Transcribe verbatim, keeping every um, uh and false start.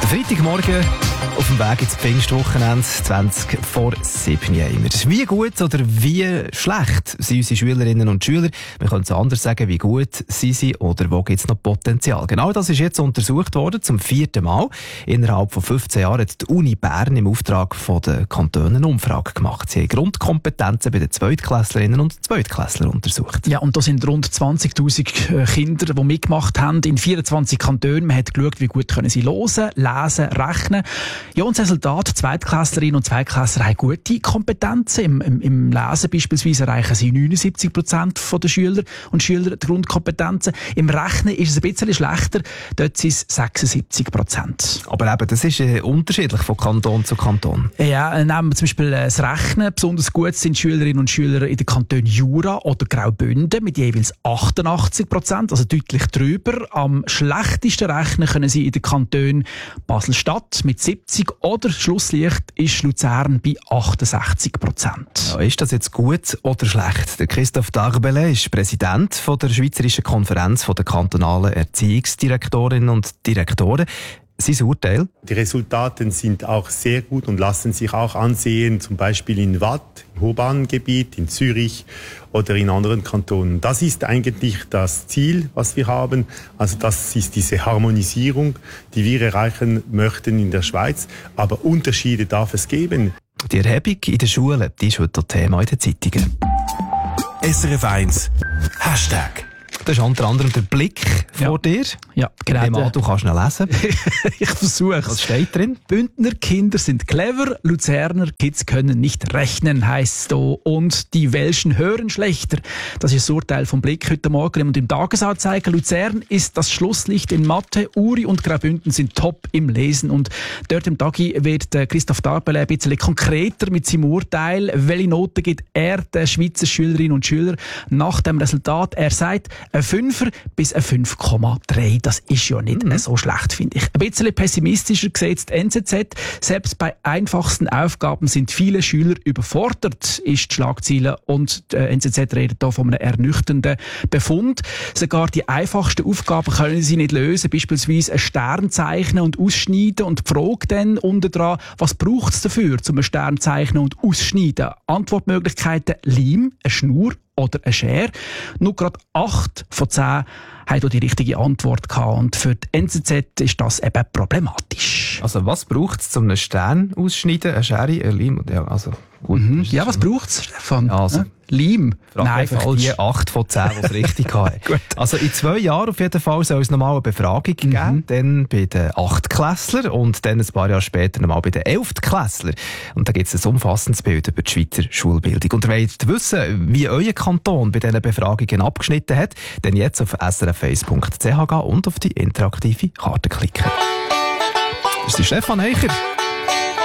Freitagmorgen auf dem Weg ins Pfingstwochenende, zwanzig vor sieben haben wir. Wie gut oder wie schlecht sind unsere Schülerinnen und Schüler? Wir können es anders sagen, wie gut sind sie oder wo gibt es noch Potenzial? Genau das ist jetzt untersucht worden, zum vierten Mal. Innerhalb von fünfzehn Jahren hat die Uni Bern im Auftrag von den Kantonen eine Umfrage gemacht. Sie haben Grundkompetenzen bei den Zweitklässlerinnen und Zweitklässlern untersucht. Ja, und da sind rund zwanzigtausend Kinder, die mitgemacht haben, in vierundzwanzig Kantonen. Man hat geschaut, wie gut können sie hören, lesen, rechnen. Ja, und das Resultat, Zweitklässlerinnen und Zweitklässler haben gute Kompetenzen. Im, im, im Lesen beispielsweise erreichen sie neunundsiebzig Prozent der Schüler und Schüler die Grundkompetenzen. Im Rechnen ist es ein bisschen schlechter, dort sind es sechsundsiebzig Prozent. Aber eben, das ist äh, unterschiedlich von Kanton zu Kanton. Ja, nehmen wir zum Beispiel das Rechnen. Besonders gut sind Schülerinnen und Schüler in den Kantonen Jura oder Graubünden mit jeweils achtundachtzig Prozent, also deutlich drüber. Am schlechtesten rechnen können sie in den Kantonen Basel-Stadt mit siebzig oder Schlusslicht ist Luzern bei achtundsechzig Prozent. Ja, ist das jetzt gut oder schlecht? Der Christoph Darbele ist Präsident von der Schweizerischen Konferenz der kantonalen Erziehungsdirektorinnen und Direktoren. Sein Urteil? Die Resultate sind auch sehr gut und lassen sich auch ansehen, zum Beispiel in Waadt, im Hochbahngebiet, in Zürich oder in anderen Kantonen. Das ist eigentlich das Ziel, was wir haben. Also das ist diese Harmonisierung, die wir erreichen möchten in der Schweiz. Aber Unterschiede darf es geben. Die Erhebung in den Schulen, die ist heute Thema in den Zeitungen. S R F eins Hashtag. Das ist unter anderem der Blick Ja. vor dir. Ja, genau. Mal, du kannst ihn lesen. Ich versuche Was steht drin? Bündner Kinder sind clever, Luzerner Kids können nicht rechnen, heisst es hier. Und die Welschen hören schlechter. Das ist das Urteil vom Blick heute Morgen. Und im Tagesanzeiger Luzern ist das Schlusslicht in Mathe, Uri und Graubünden sind top im Lesen. Und dort im Tagi wird Christoph Darbele ein bisschen konkreter mit seinem Urteil. Welche Noten gibt er den Schweizer Schülerinnen und Schülern nach dem Resultat? Er sagt, ein Fünfer bis ein fünf Komma drei. Das ist ja nicht mhm. so schlecht, finde ich. Ein bisschen pessimistischer sieht die N Z Z. Selbst bei einfachsten Aufgaben sind viele Schüler überfordert, ist die Schlagzeile. Und die N Z Z redet hier von einem ernüchternden Befund. Sogar die einfachsten Aufgaben können sie nicht lösen. Beispielsweise ein Stern zeichnen und ausschneiden. Und die Frage dann unten dran, was braucht es dafür, um ein Stern zeichnen und ausschneiden? Antwortmöglichkeiten: Leim, eine Schnur oder eine Schere. Nur gerade acht von zehn haben die richtige Antwort gehabt. Und für die N Z Z ist das eben problematisch. Also was braucht es, um einen Stern auszuschneiden? Eine Schere, ein Leim? Ja, also, gut, Mhm. Ja, was braucht es, Stefan? Also, ja? Leim? Frage Nein, einfach falsch. die acht von zehn, die es richtig haben. Gut. Also in zwei Jahren auf jeden Fall soll es nochmal eine Befragung Mhm. geben. Dann bei den Achtklässlern und dann ein paar Jahre später nochmal bei den Elftklässlern. Und da gibt es ein umfassendes Bild über die Schweizer Schulbildung. Und ihr wollt wissen, wie euer Kanton bei diesen Befragungen abgeschnitten hat, dann jetzt auf s r f eins punkt c h gehen und auf die interaktive Karte klicken. Das ist Stefan Eicher.